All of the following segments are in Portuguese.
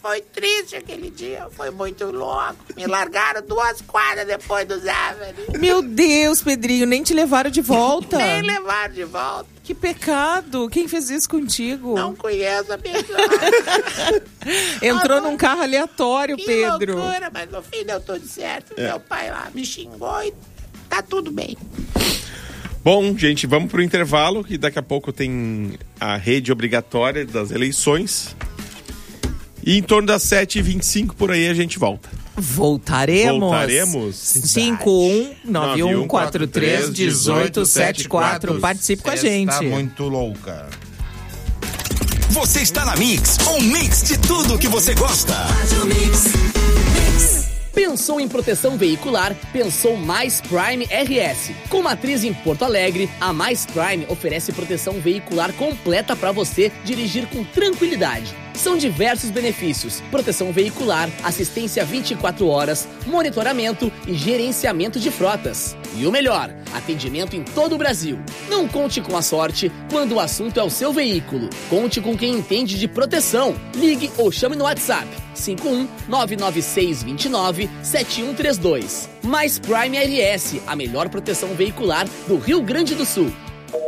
foi triste aquele dia, foi muito louco. Me largaram 2 quadras depois do Zafari. Meu Deus, Pedrinho, nem te levaram de volta. Nem levaram de volta. Que pecado. Quem fez isso contigo? Não conheço a pessoa. Entrou num carro aleatório, que Pedro. Loucura, mas no fim deu tudo certo. Meu pai lá me xingou e tá tudo bem. Bom, gente, vamos pro intervalo, que daqui a pouco tem a rede obrigatória das eleições. E em torno das 7h25 por aí a gente volta. Voltaremos. 5191431874. Participe com a gente. Tá muito louca. Você está na Mix, um mix de tudo que você gosta. Pensou em proteção veicular? Pensou Mais Prime RS. Com matriz em Porto Alegre, a Mais Prime oferece proteção veicular completa para você dirigir com tranquilidade. São diversos benefícios: proteção veicular, assistência 24 horas, monitoramento e gerenciamento de frotas. E o melhor, atendimento em todo o Brasil. Não conte com a sorte quando o assunto é o seu veículo. Conte com quem entende de proteção. Ligue ou chame no WhatsApp 51-99629-7132. Mais Prime RS, a melhor proteção veicular do Rio Grande do Sul.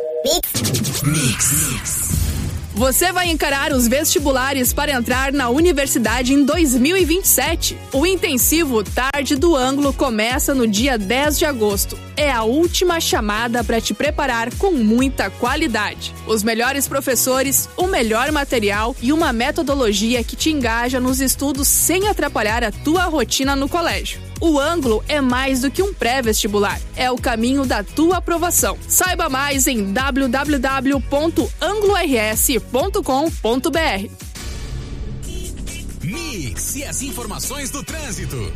Mix. Você vai encarar os vestibulares para entrar na universidade em 2027. O intensivo Tarde do Ângulo começa no dia 10 de agosto. É a última chamada para te preparar com muita qualidade. Os melhores professores, o melhor material e uma metodologia que te engaja nos estudos sem atrapalhar a tua rotina no colégio. O Ângulo é mais do que um pré-vestibular. É o caminho da tua aprovação. Saiba mais em www.anglors.com.br. Mix e as informações do trânsito.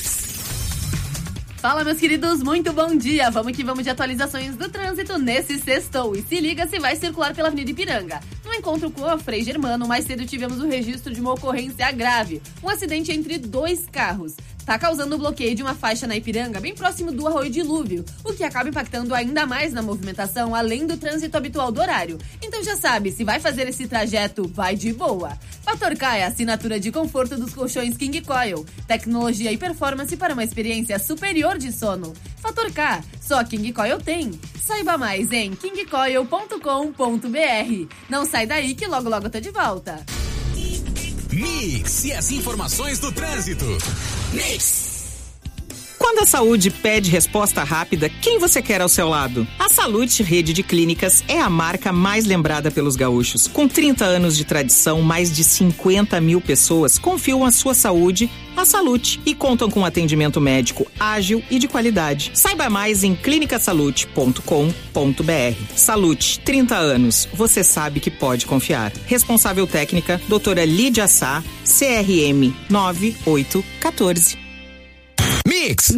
Fala, meus queridos, muito bom dia. Vamos que vamos de atualizações do trânsito nesse sextou. E se liga se vai circular pela Avenida Ipiranga. No encontro com a Frei Germano, mais cedo tivemos o registro de uma ocorrência grave. Um acidente entre 2 carros. Tá causando o bloqueio de uma faixa na Ipiranga, bem próximo do Arroio Dilúvio, o que acaba impactando ainda mais na movimentação, além do trânsito habitual do horário. Então já sabe, se vai fazer esse trajeto, vai de boa. Fator K é a assinatura de conforto dos colchões King Coil. Tecnologia e performance para uma experiência superior de sono. Fator K, só a King Coil tem. Saiba mais em kingcoil.com.br. Não sai daí que logo logo eu tô de volta. Mix e as informações do trânsito. Mix. Quando a saúde pede resposta rápida, quem você quer ao seu lado? A Salute Rede de Clínicas é a marca mais lembrada pelos gaúchos. Com 30 anos de tradição, mais de 50 mil pessoas confiam a sua saúde à Salute e contam com atendimento médico ágil e de qualidade. Saiba mais em clinicasalute.com.br. Salute, 30 anos. Você sabe que pode confiar. Responsável técnica, doutora Lídia Sá, CRM 9814. Mix.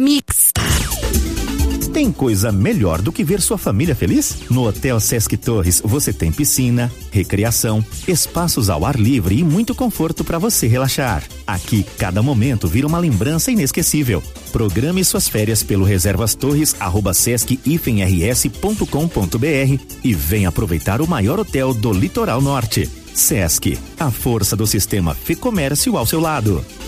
Tem coisa melhor do que ver sua família feliz? No Hotel Sesc Torres você tem piscina, recreação, espaços ao ar livre e muito conforto para você relaxar. Aqui, cada momento vira uma lembrança inesquecível. Programe suas férias pelo reservastorres@sesc-rs.com.br e venha aproveitar o maior hotel do Litoral Norte. Sesc, a força do sistema Fê Comércio ao seu lado.